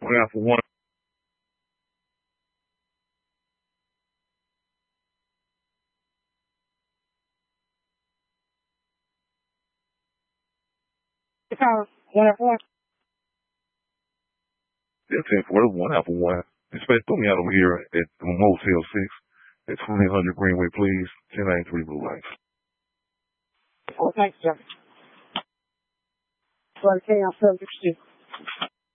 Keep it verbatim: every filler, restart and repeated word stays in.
One Alpha One. One Alpha One. Yeah, ten forty, One Alpha One. Expect put me out over here at Motel Six at twenty hundred Greenway, please. ten ninety-three Blue Lights. Oh, thanks, sir. Sorry, K, I'm so interested.